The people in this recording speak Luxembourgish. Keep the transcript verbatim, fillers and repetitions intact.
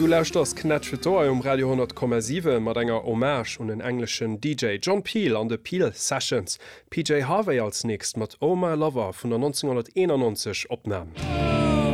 Du lauscht das Knatschetour um Radio hundert Komma sieben mat enger Hommage und den englischen D J John Peel an de Peel Sessions. P J Harvey als nächst mat Oh My Lover vun der neunzehnhunderteinundneunzig opnahmen.